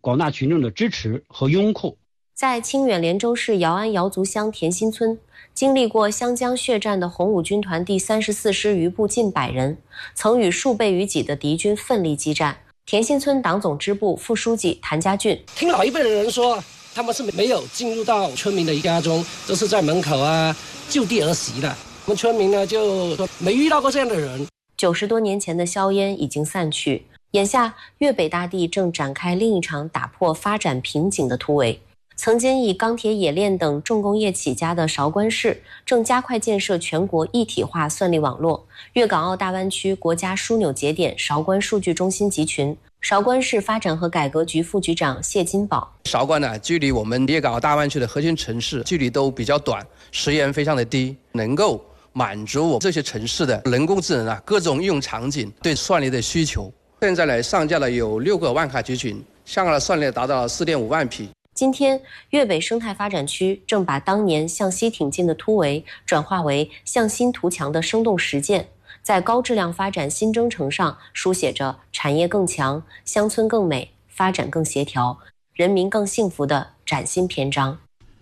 广大群众的支持和拥护。 在清远连州市姚安瑶族乡田心村，经历过湘江血战的红五军团第34师余部近100人，曾与数倍于己的敌军奋力激战。田心村党总支部副书记谭家俊， 听老一辈的人说，他们是没有进入到村民的家中，都是在门口就地而息的。我们村民呢就说没遇到过这样的人。 90多年前的硝烟已经散去，眼下粤北大地正展开另一场打破发展瓶颈的突围。曾经以钢铁冶炼等重工业起家的韶关市，正加快建设全国一体化算力网络。粤港澳大湾区国家枢纽节点韶关数据中心集群，韶关市发展和改革局副局长谢金宝。 韶关呢，距离我们粤港澳大湾区的核心城市距离都比较短，时延非常的低，能够满足我这些城市的人工智能各种应用场景对算力的需求。现在呢，上架了有6个万卡集群，香港的算力达到了4.5万匹。 今天，粤北生态发展区正把当年向西挺进的突围转化为向新图强的生动实践，在高质量发展新征程上书写着产业更强、乡村更美、发展更协调、人民更幸福的崭新篇章。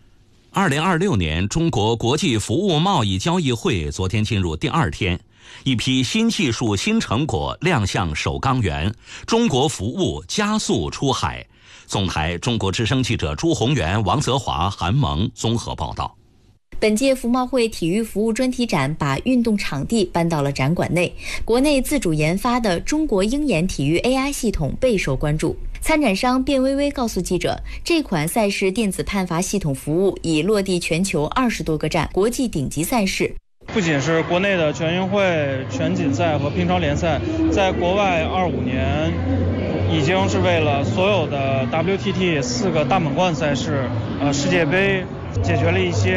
2026年中国国际服务贸易交易会昨天进入第2天，一批新技术新成果亮相首钢园，中国服务加速出海。总台中国之声记者朱宏元、王泽华、韩萌综合报道。 本届服贸会体育服务专题展把运动场地搬到了展馆内，国内自主研发的中国鹰眼体育 AI 系统备受关注。参展商卞微微告诉记者，这款赛事电子判罚系统服务已落地全球20多个站，国际顶级赛事。 不仅是国内的全运会、全锦赛和乒超联赛，在国外25年已经是为了所有的 WTT 4个大满贯赛事、世界杯解决了一些